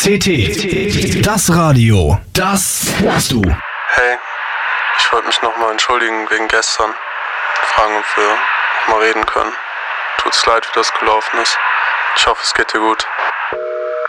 CT, das Radio, das hörst du. Hey, ich wollte mich nochmal entschuldigen wegen gestern. Fragen, ob wir nochmal reden können. Tut's leid, wie das gelaufen ist. Ich hoffe, es geht dir gut.